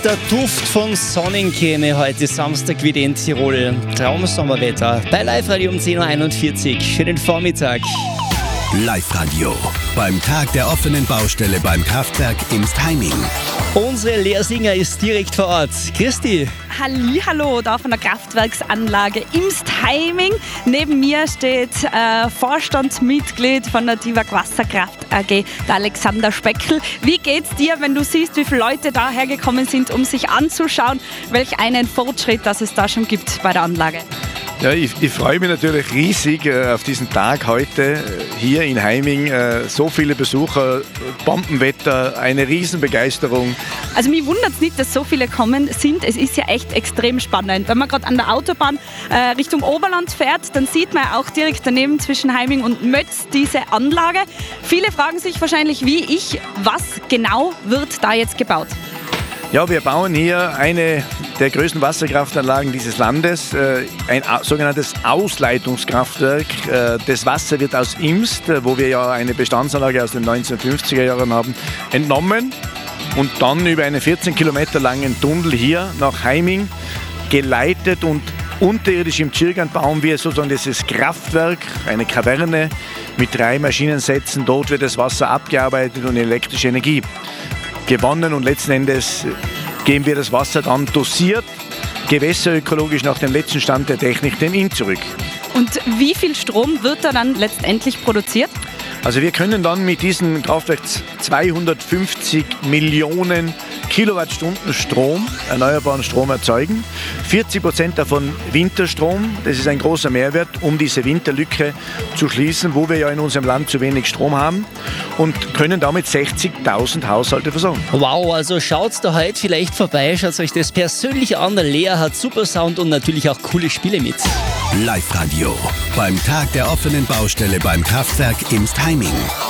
Der Duft von Sonnencreme heute Samstag wieder in Tirol. Traumsommerwetter bei Live-Radio um 10.41 Uhr. Schönen Vormittag. Live-Radio beim Tag der offenen Baustelle beim Kraftwerk Imstheiming. Unsere Lea Singer ist direkt vor Ort. Christi. Hallihallo, da von der Kraftwerksanlage Imstheiming. Neben mir steht Vorstandsmitglied von der DIWAG Wasserkraft AG, der Alexander Speckel. Wie geht's dir, wenn du siehst, wie viele Leute da hergekommen sind, um sich anzuschauen, welch einen Fortschritt das es da schon gibt bei der Anlage? Ja, ich freue mich natürlich riesig auf diesen Tag heute hier in Heiming. So viele Besucher, Bombenwetter, eine Riesenbegeisterung. Also mich wundert es nicht, dass so viele kommen sind. Es ist ja echt extrem spannend. Wenn man gerade an der Autobahn Richtung Oberland fährt, dann sieht man auch direkt daneben zwischen Heiming und Mötz diese Anlage. Viele fragen sich wahrscheinlich wie ich, was genau wird da jetzt gebaut? Ja, wir bauen hier eine der größten Wasserkraftanlagen dieses Landes, ein sogenanntes Ausleitungskraftwerk. Das Wasser wird aus Imst, wo wir ja eine Bestandsanlage aus den 1950er Jahren haben, entnommen und dann über einen 14 Kilometer langen Tunnel hier nach Heiming geleitet und unterirdisch im Tschirgan bauen wir sozusagen dieses Kraftwerk, eine Kaverne mit 3 Maschinensätzen. Dort wird das Wasser abgearbeitet und elektrische Energie gewonnen und letzten Endes geben wir das Wasser dann dosiert, gewässerökologisch nach dem letzten Stand der Technik dem Inn zurück. Und wie viel Strom wird da dann letztendlich produziert? Also wir können dann mit diesem Kraftwerk 250 Millionen Kilowattstunden Strom, erneuerbaren Strom erzeugen. 40% davon Winterstrom, das ist ein großer Mehrwert, um diese Winterlücke zu schließen, wo wir ja in unserem Land zu wenig Strom haben und können damit 60.000 Haushalte versorgen. Wow, also schaut da heute vielleicht vorbei, schaut euch das persönlich an. Der Lea hat super Sound und natürlich auch coole Spiele mit. Live-Radio beim Tag der offenen Baustelle beim Kraftwerk Imstheiming.